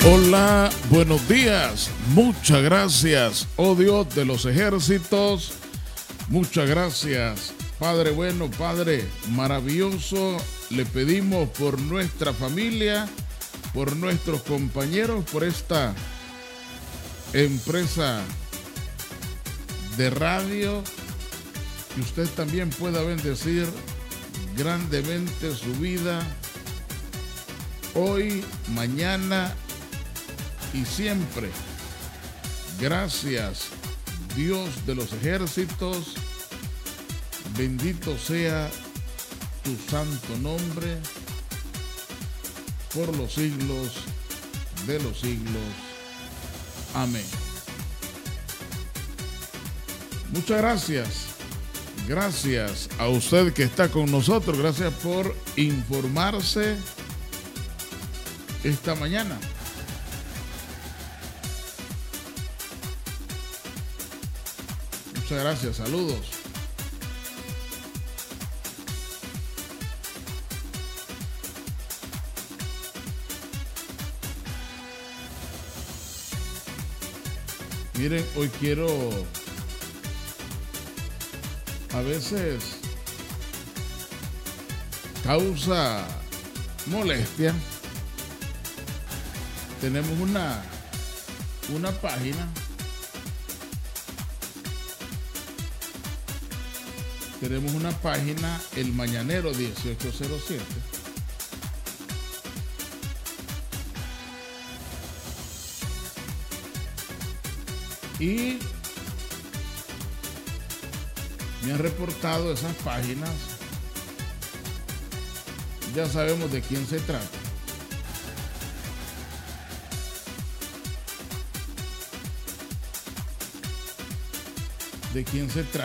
Hola, buenos días, muchas gracias, oh Dios de los ejércitos, muchas gracias, Padre bueno, Padre maravilloso, le pedimos por nuestra familia, por nuestros compañeros, por esta empresa de radio, que usted también pueda bendecir grandemente su vida, hoy, mañana y siempre. Gracias, Dios de los ejércitos, bendito sea tu santo nombre por los siglos de los siglos. Amén. Muchas gracias. Gracias a usted que está con nosotros. Gracias por informarse esta mañana. Muchas gracias, saludos. Miren, hoy quiero, a veces causa molestia. Tenemos una página. Tenemos una página, El Mañanero 1807. Y me han reportado esas páginas. Ya sabemos de quién se trata. ¿De quién se trata?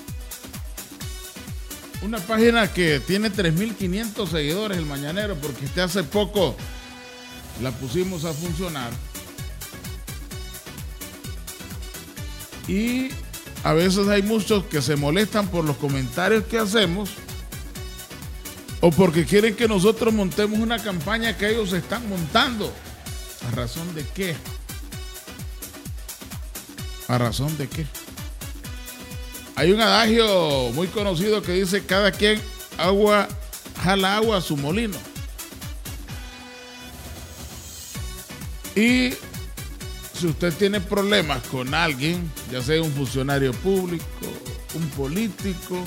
Una página que tiene 3.500 seguidores, El Mañanero, porque hace poco la pusimos a funcionar. Y a veces hay muchos que se molestan por los comentarios que hacemos o porque quieren que nosotros montemos una campaña que ellos están montando. ¿A razón de qué? ¿A razón de qué? Hay un adagio muy conocido que dice: cada quien jala agua a su molino. Y si usted tiene problemas con alguien, ya sea un funcionario público, un político,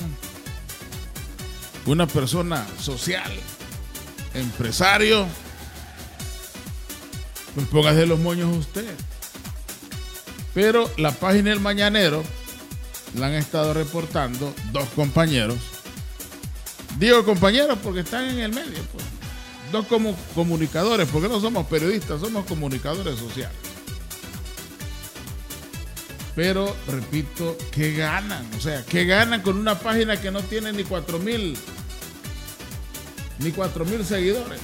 una persona social, empresario, pues póngase los moños a usted. Pero la página del Mañanero la han estado reportando dos compañeros. Digo compañeros porque están en el medio, pues. Dos como comunicadores, porque no somos periodistas, somos comunicadores sociales. Pero, repito, ¿qué ganan? O sea, ¿qué ganan con una página que no tiene ni 4,000 seguidores?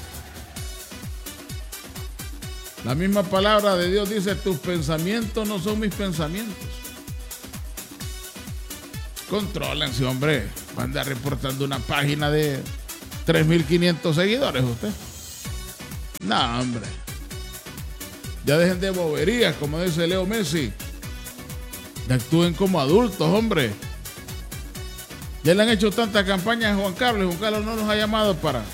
La misma palabra de Dios dice: tus pensamientos no son mis pensamientos. Contrólense, hombre. Va a andar reportando una página de 3.500 seguidores usted. No, hombre. Ya dejen de boberías, como dice Leo Messi. Ya actúen como adultos, hombre. Ya le han hecho tantas campañas a Juan Carlos. Juan Carlos no nos ha llamado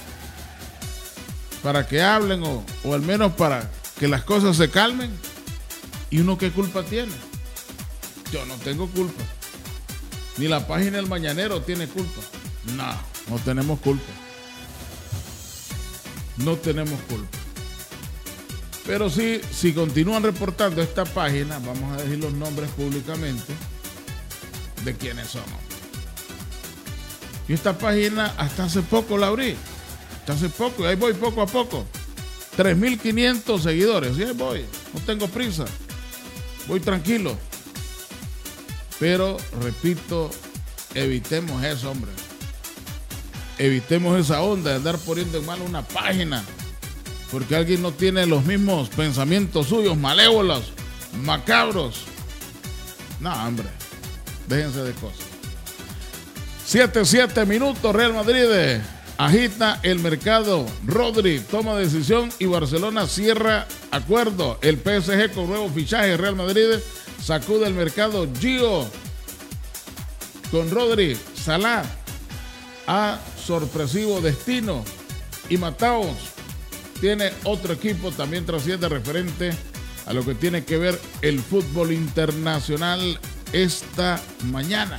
para que hablen o al menos para que las cosas se calmen. ¿Y uno qué culpa tiene? Yo no tengo culpa. Ni la página del Mañanero tiene culpa. No tenemos culpa. No tenemos culpa. Pero sí, si continúan reportando esta página, vamos a decir los nombres públicamente de quiénes somos. Y esta página hasta hace poco la abrí. Hasta hace poco, y ahí voy poco a poco. 3.500 seguidores, y ahí voy. No tengo prisa. Voy tranquilo. Pero, repito, evitemos eso, hombre. Evitemos esa onda de andar poniendo en mal una página porque alguien no tiene los mismos pensamientos suyos, malévolos, macabros. No, hombre, déjense de cosas. 7 minutos, Real Madrid agita el mercado. Rodri toma decisión y Barcelona cierra acuerdo. El PSG con nuevo fichaje. Real Madrid sacude el mercado. Gio con Rodri. Salah a sorpresivo destino. Y Mataos tiene otro equipo. También trasciende referente a lo que tiene que ver el fútbol internacional esta mañana.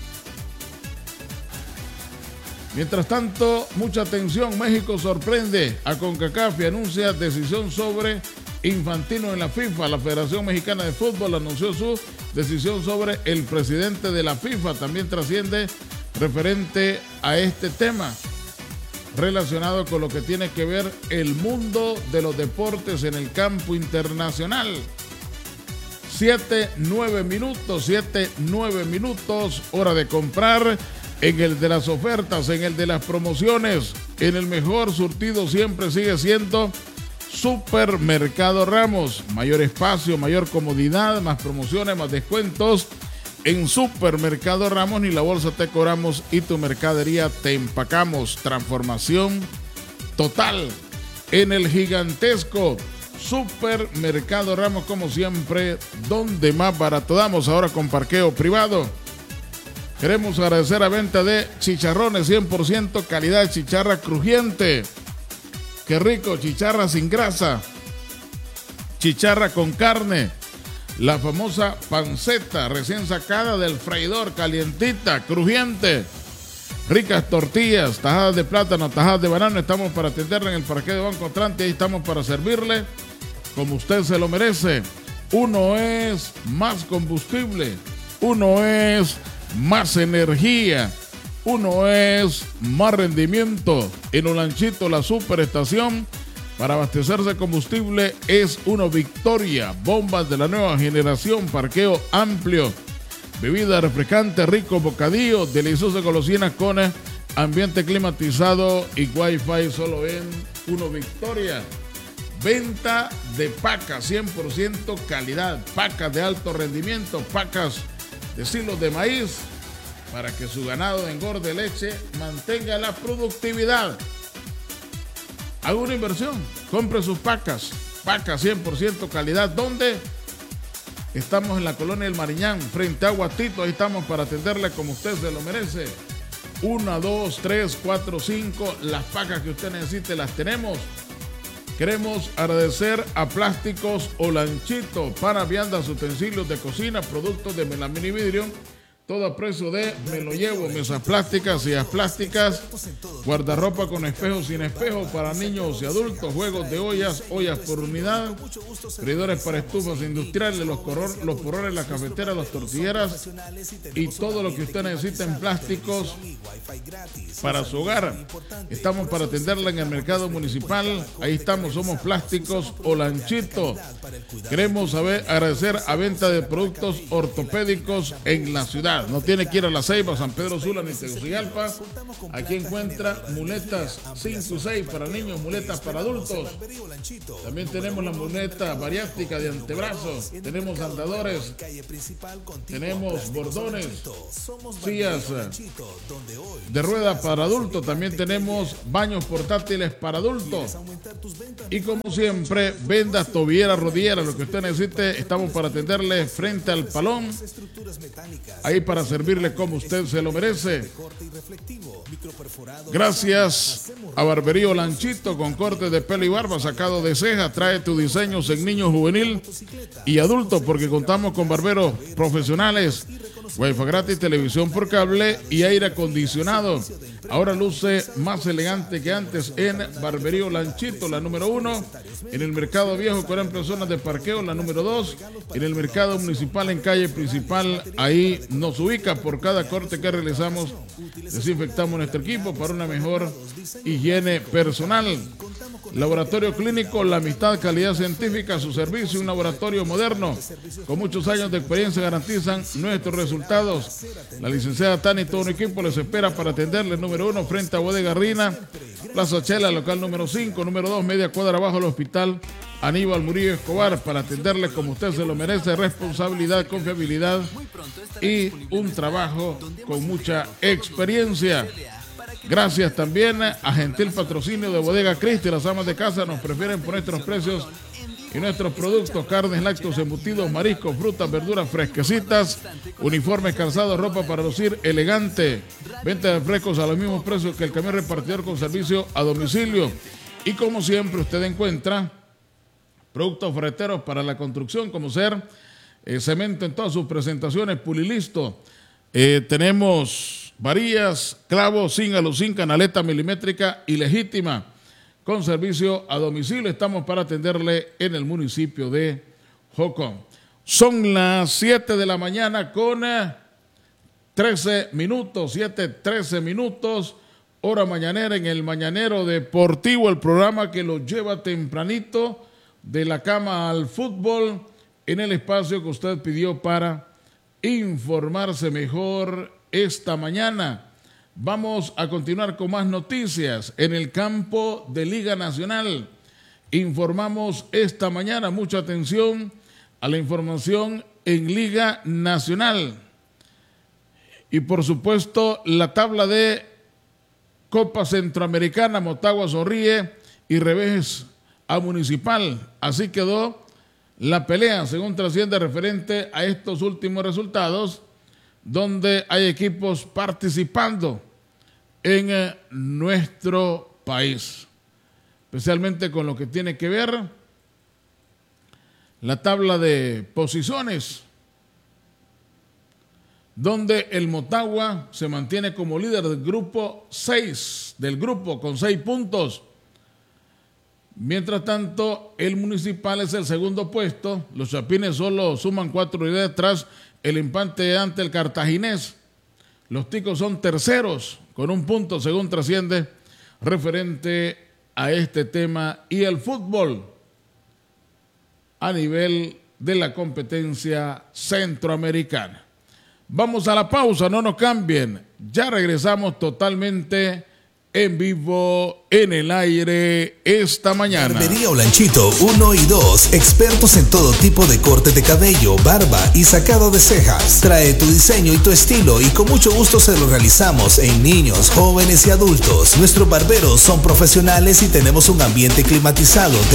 Mientras tanto, mucha atención, México sorprende a CONCACAF y anuncia decisión sobre Infantino en la FIFA. La Federación Mexicana de Fútbol anunció su decisión sobre el presidente de la FIFA. También trasciende referente a este tema relacionado con lo que tiene que ver el mundo de los deportes en el campo internacional. 7-9 minutos, hora de comprar. En el de las ofertas, en el de las promociones, en el mejor surtido siempre sigue siendo Supermercado Ramos. Mayor espacio, mayor comodidad, más promociones, más descuentos. En Supermercado Ramos ni la bolsa te cobramos y tu mercadería te empacamos. Transformación total en el gigantesco Supermercado Ramos, como siempre, donde más barato damos, ahora con parqueo privado. Queremos agradecer a venta de chicharrones 100% calidad, chicharra crujiente. Qué rico, chicharra sin grasa, chicharra con carne, la famosa panceta recién sacada del freidor, calientita, crujiente. Ricas tortillas, tajadas de plátano, tajadas de banano. Estamos para atenderle en el parqueo de Banco Atlante. Ahí estamos para servirle como usted se lo merece. Uno es más combustible, uno es más energía, uno es más rendimiento. En Olanchito, la superestación para abastecerse de combustible es uno Victoria. Bombas de la nueva generación, parqueo amplio, bebida refrescante, rico bocadillo, deliciosa golosinas con ambiente climatizado y wifi solo en uno Victoria. Venta de pacas 100% calidad, pacas de alto rendimiento, pacas de silos de maíz, para que su ganado engorde leche, mantenga la productividad. Haga una inversión, compre sus pacas 100% calidad. ¿Dónde? Estamos en la colonia El Mariñán, frente a Guatito. Ahí estamos para atenderle como usted se lo merece. 1, 2, 3, 4, 5, las pacas que usted necesite las tenemos. Queremos agradecer a Plásticos Olanchito para viandas, utensilios de cocina, productos de melamina y vidrio, todo a precio de me lo llevo. Mesas plásticas, sillas plásticas, guardarropa con espejo, sin espejo para niños y adultos, juegos de ollas por unidad, freidores para estufas industriales, los porrones, las cafeteras, las tortilleras y todo lo que usted necesita en plásticos para su hogar. Estamos para atenderla en el mercado municipal. Ahí estamos, somos Plásticos Olanchito. Queremos agradecer a venta de productos ortopédicos en la ciudad. No tiene que ir a La Ceiba, San Pedro Sula ni Tegucigalpa. Aquí encuentra muletas 5 y 6 para niños, muletas para adultos. También tenemos la muleta bariátrica de antebrazos. Tenemos andadores, tenemos bordones, sillas de rueda para adultos. También tenemos baños portátiles para adultos. Y como siempre, vendas, tobilleras, rodilleras, lo que usted necesite, estamos para atenderle frente al Palón. Ahí para servirle como usted se lo merece. Gracias a Barbería Olanchito, con corte de pelo y barba, sacado de ceja. Trae tus diseños en niño, juvenil y adulto, porque contamos con barberos profesionales, wifi gratis, televisión por cable y aire acondicionado. Ahora luce más elegante que antes en Barbería Olanchito, la número 1 en el Mercado Viejo, con amplias zonas de parqueo, la número 2 en el Mercado Municipal, en calle principal. Ahí nos ubica. Por cada corte que realizamos, desinfectamos nuestro equipo para una mejor higiene personal. Laboratorio Clínico La Amistad, calidad científica, su servicio, un laboratorio moderno con muchos años de experiencia, garantizan nuestros resultados. La licenciada Tani y todo un equipo les espera para atenderle. Número 1 frente a Bodega Rina, Plaza Chela, local número 5. Número 2, media cuadra abajo del Hospital Aníbal Murillo Escobar, para atenderle como usted se lo merece. Responsabilidad, confiabilidad y un trabajo con mucha experiencia. Gracias también a gentil patrocinio de Bodega Cristi. Las amas de casa nos prefieren por nuestros precios y nuestros productos: carnes, lácteos, embutidos, mariscos, frutas, verduras fresquecitas, uniformes, calzados, ropa para lucir elegante, venta de frescos a los mismos precios que el camión repartidor con servicio a domicilio. Y como siempre usted encuentra productos ferreteros para la construcción, como ser cemento en todas sus presentaciones, Pulilisto. Tenemos varillas, clavos, cíngalos, sin canaleta milimétrica y legítima, con servicio a domicilio. Estamos para atenderle en el municipio de Jocón. Son las 7 de la mañana con 13 minutos, 7:13 minutos, hora mañanera en el Mañanero Deportivo, el programa que lo lleva tempranito de la cama al fútbol, en el espacio que usted pidió para informarse mejor esta mañana. Vamos a continuar con más noticias en el campo de Liga Nacional. Informamos esta mañana, mucha atención a la información en Liga Nacional. Y por supuesto, la tabla de Copa Centroamericana, Motagua sonríe y revés a Municipal. Así quedó la pelea, según trasciende referente a estos últimos resultados, donde hay equipos participando en nuestro país, especialmente con lo que tiene que ver la tabla de posiciones, donde el Motagua se mantiene como líder del grupo 6, con 6 puntos. Mientras tanto, el Municipal es el segundo puesto. Los Chapines solo suman 4 unidades tras el empate ante el Cartaginés. Los Ticos son terceros con 1 punto, según trasciende referente a este tema y el fútbol a nivel de la competencia centroamericana. Vamos a la pausa, no nos cambien. Ya regresamos totalmente en vivo, en el aire, esta mañana. Barbería Olanchito 1 y 2, expertos en todo tipo de corte de cabello, barba y sacado de cejas. Trae tu diseño y tu estilo y con mucho gusto se lo realizamos en niños, jóvenes y adultos. Nuestros barberos son profesionales y tenemos un ambiente climatizado.